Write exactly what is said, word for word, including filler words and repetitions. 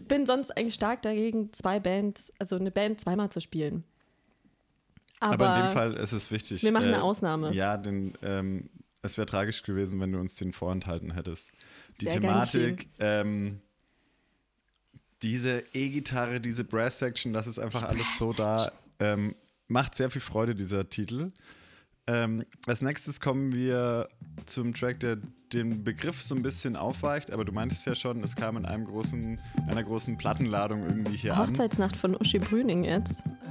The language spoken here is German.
bin sonst eigentlich stark dagegen, zwei Bands, also eine Band zweimal zu spielen. Aber, Aber in dem Fall ist es wichtig. Wir machen äh, eine Ausnahme. Ja, denn ähm, es wäre tragisch gewesen, wenn du uns den vorenthalten hättest. Die Sehr Thematik, ähm, diese E-Gitarre, diese Brass-Section, das ist einfach alles so da. Ähm, macht sehr viel Freude, dieser Titel. Ähm, als nächstes kommen wir zum Track, der den Begriff so ein bisschen aufweicht, aber du meintest ja schon, es kam in einem großen, einer großen Plattenladung irgendwie hier an. Hochzeitsnacht von Uschi Brüning jetzt.